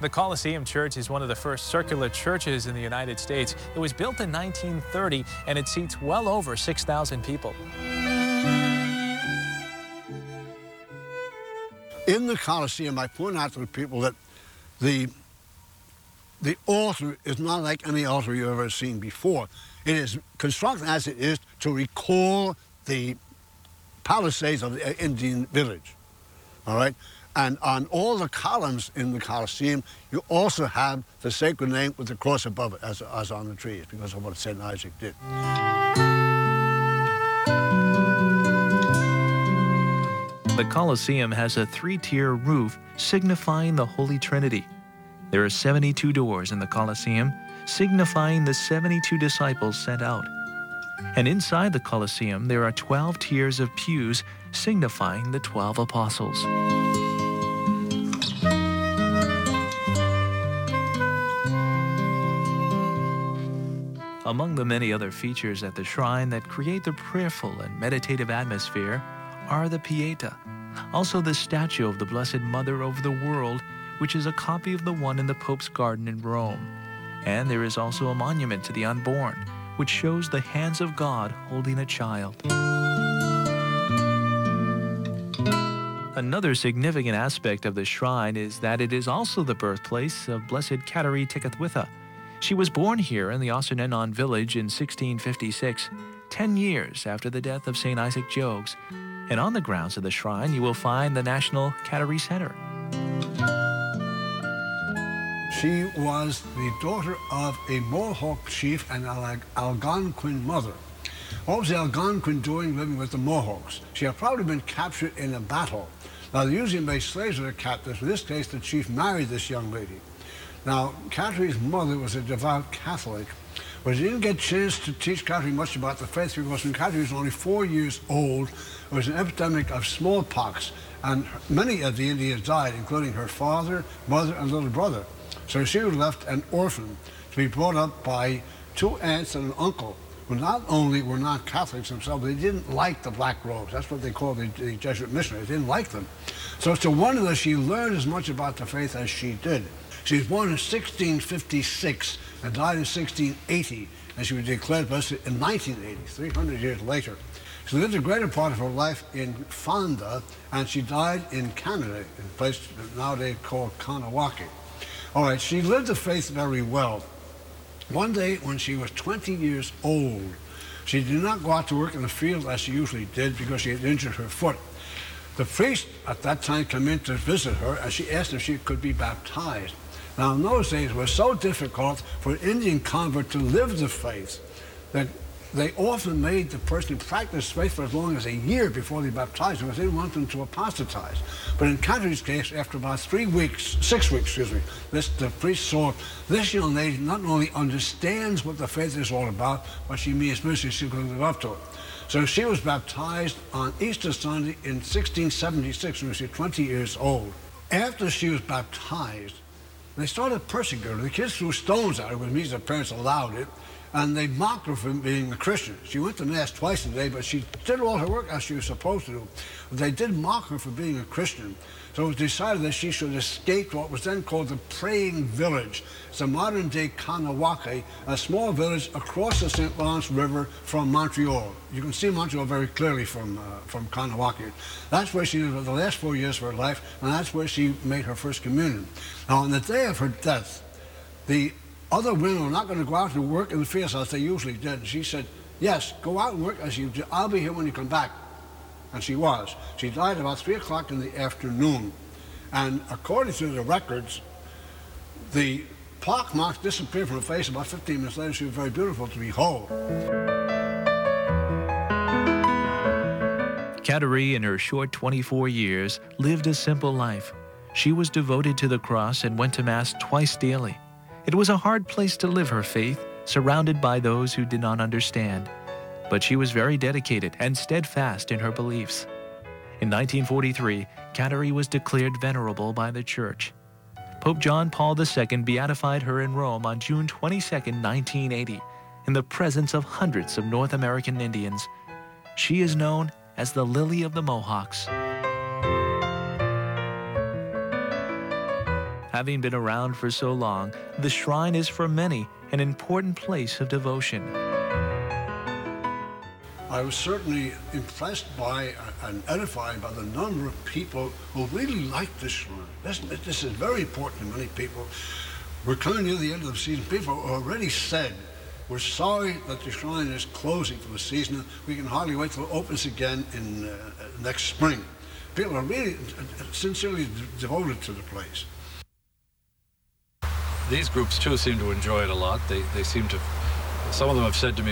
The Colosseum Church is one of the first circular churches in the United States. It was built in 1930 and it seats well over 6,000 people. In the Colosseum, I point out to the people that the altar is not like any altar you've ever seen before. It is constructed as it is to recall the palisades of the Indian village, all right? And on all the columns in the Colosseum, you also have the sacred name with the cross above it, as on the trees, because of what St. Isaac did. The Colosseum has a three-tier roof signifying the Holy Trinity. There are 72 doors in the Colosseum, signifying the 72 disciples sent out. And inside the Colosseum, there are 12 tiers of pews, signifying the 12 apostles. Among the many other features at the shrine that create the prayerful and meditative atmosphere are the Pietà, also the statue of the Blessed Mother over the world, which is a copy of the one in the Pope's garden in Rome. And there is also a monument to the unborn, which shows the hands of God holding a child. Another significant aspect of the shrine is that it is also the birthplace of Blessed Kateri Tekakwitha. She was born here in the Ossernenon village in 1656, 10 years after the death of St. Isaac Jogues. And on the grounds of the shrine, you will find the National Kateri Center. She was the daughter of a Mohawk chief and an Algonquin mother. What was the Algonquin doing living with the Mohawks? She had probably been captured in a battle. Now, they usually made slaves of their captives. In this case, the chief married this young lady. Now, Kateri's mother was a devout Catholic, but she didn't get a chance to teach Kateri much about the faith because when Kateri was only 4 years old, there was an epidemic of smallpox, and many of the Indians died, including her father, mother, and little brother. So she was left an orphan to be brought up by two aunts and an uncle, who not only were not Catholics themselves, they didn't like the black robes. That's what they called the Jesuit missionaries. They didn't like them. So it's a wonder that she learned as much about the faith as she did. She was born in 1656 and died in 1680, and she was declared blessed in 1980, 300 years later. She lived a greater part of her life in Fonda, and she died in Canada, in a place nowadays called Kanawake. All right, she lived the faith very well. One day, when she was 20 years old, she did not go out to work in the field as she usually did because she had injured her foot. The priest at that time came in to visit her, and she asked if she could be baptized. Now, in those days, it was so difficult for an Indian convert to live the faith that they often made the person practice faith for as long as a year before they baptized them because they didn't want them to apostatize. But in Kateri's case, after about 6 weeks, the priest saw this young lady not only understands what the faith is all about, but she means business, she can live up to it. So she was baptized on Easter Sunday in 1676 when she was 20 years old. After she was baptized, they started persecuting her. The kids threw stones at her, which means her parents allowed it, and they mocked her for being a Christian. She went to Mass twice a day, but she did all her work as she was supposed to do. But they did mock her for being a Christian. So it was decided that she should escape to what was then called the Praying Village. It's a modern-day Kanawake, a small village across the St. Lawrence River from Montreal. You can see Montreal very clearly from Kanawake. That's where she lived for the last 4 years of her life, and that's where she made her first communion. Now, on the day of her death, the other women were not going to go out and work in the fields as they usually did. And she said, yes, go out and work as you do. I'll be here when you come back. And she was. She died about 3 o'clock in the afternoon. And according to the records, the pock marks disappeared from her face. About 15 minutes later, she was very beautiful to behold. Kateri, in her short 24 years, lived a simple life. She was devoted to the cross and went to Mass twice daily. It was a hard place to live her faith, surrounded by those who did not understand. But she was very dedicated and steadfast in her beliefs. In 1943, Kateri was declared venerable by the Church. Pope John Paul II beatified her in Rome on June 22, 1980, in the presence of hundreds of North American Indians. She is known as the Lily of the Mohawks. Having been around for so long, the shrine is for many an important place of devotion. I was certainly impressed by and edified by the number of people who really like this shrine. This is very important to many people. We're coming near the end of the season. People already said, we're sorry that the shrine is closing for the season. We can hardly wait till it opens again in next spring. People are really sincerely devoted to the place. These groups too seem to enjoy it a lot. They seem to, some of them have said to me